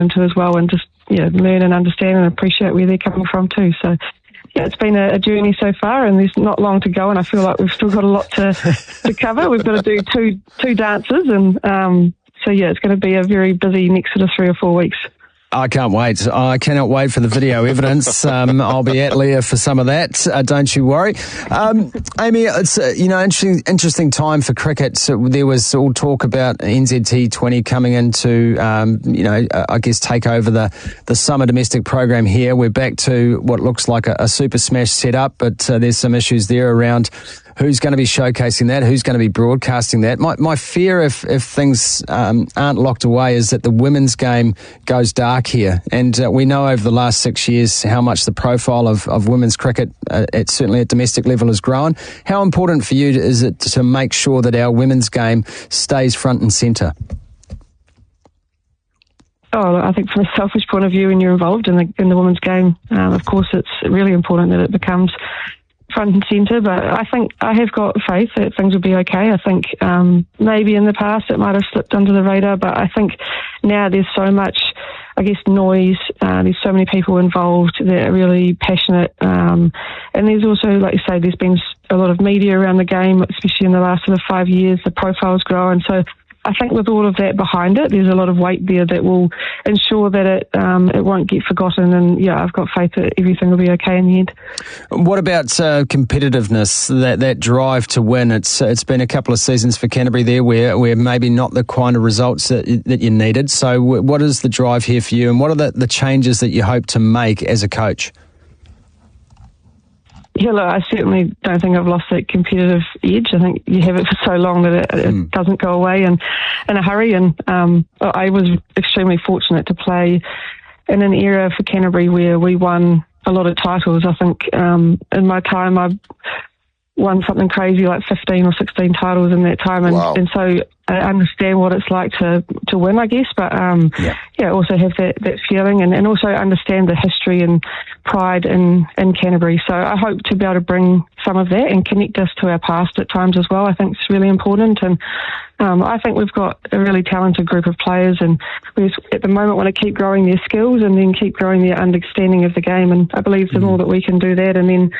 into as well, and just learn and understand and appreciate where they're coming from too. So yeah, it's been a journey so far, and there's not long to go, and I feel like we've still got a lot to cover. We've got to do two dances, and so yeah, it's going to be a very busy next sort of 3 or 4 weeks. I can't wait. I cannot wait for the video evidence. I'll be at Leah for some of that. Don't you worry. Amy, it's interesting time for cricket. So there was all talk about NZT20 coming into, I guess take over the summer domestic program here. We're back to what looks like a Super Smash setup, but there's some issues there around who's going to be showcasing that, who's going to be broadcasting that. My fear, if things aren't locked away, is that the women's game goes dark here. And we know over the last 6 years how much the profile of women's cricket, certainly at domestic level, has grown. How important for you is it to make sure that our women's game stays front and centre? Oh, I think from a selfish point of view, when you're involved in the women's game, of course it's really important that it becomes front and centre, but I think I have got faith that things will be okay. I think maybe in the past it might have slipped under the radar, but I think now there's so much, I guess, noise. There's so many people involved that are really passionate, and there's also, like you say, there's been a lot of media around the game, especially in the last sort of 5 years. The profile's grown, so I think with all of that behind it, there's a lot of weight there that will ensure that it won't get forgotten. And yeah, I've got faith that everything will be okay in the end. What about competitiveness, that drive to win? It's been a couple of seasons for Canterbury there where maybe not the kind of results that you needed. So what is the drive here for you, and what are the changes that you hope to make as a coach? Yeah, look, I certainly don't think I've lost that competitive edge. I think you have it for so long that it doesn't go away in a hurry. And I was extremely fortunate to play in an era for Canterbury where we won a lot of titles. I think in my time I won something crazy like 15 or 16 titles in that time. Wow. And so I understand what it's like to win, I guess, but also have that feeling and also understand the history and pride in Canterbury. So I hope to be able to bring some of that and connect us to our past at times as well. I think it's really important, and I think we've got a really talented group of players, and we just, at the moment, want to keep growing their skills and then keep growing their understanding of the game, and I believe the more that we can do that, and then